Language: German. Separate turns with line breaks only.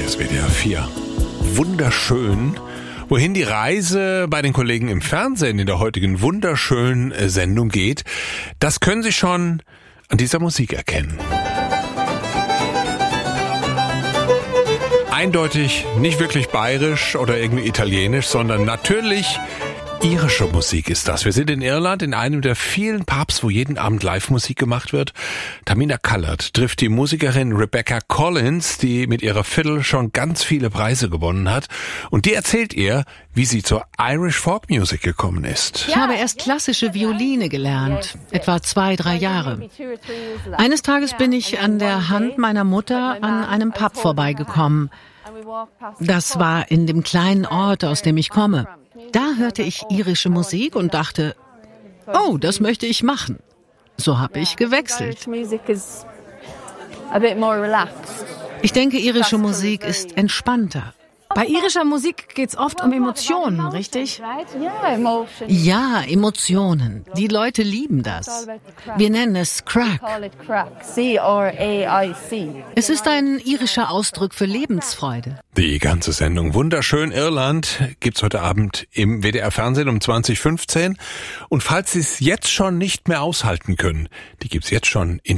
Hier ist WDR 4. Wunderschön. Wohin die Reise bei den Kollegen im Fernsehen in der heutigen wunderschönen Sendung geht, das können Sie schon an dieser Musik erkennen. Eindeutig nicht wirklich bayerisch oder irgendwie italienisch, sondern natürlich irische Musik ist das. Wir sind in Irland, in einem der vielen Pubs, wo jeden Abend Live-Musik gemacht wird. Tamina Callard trifft die Musikerin Rebecca Collins, die mit ihrer Fiddle schon ganz viele Preise gewonnen hat. Und die erzählt ihr, wie sie zur Irish Folk Music gekommen ist.
Ich habe erst klassische Violine gelernt, etwa 2-3 Jahre. Eines Tages bin ich an der Hand meiner Mutter an einem Pub vorbeigekommen. Das war in dem kleinen Ort, aus dem ich komme. Da hörte ich irische Musik und dachte, oh, das möchte ich machen. So habe ich gewechselt. Ich denke, irische Musik ist entspannter.
Bei irischer Musik geht's oft um Emotionen, richtig?
Ja, Emotionen. Die Leute lieben das. Wir nennen es Crack. Es ist ein irischer Ausdruck für Lebensfreude.
Die ganze Sendung Wunderschön Irland gibt's heute Abend im WDR Fernsehen um 20:15. Und falls Sie es jetzt schon nicht mehr aushalten können, die gibt's jetzt schon in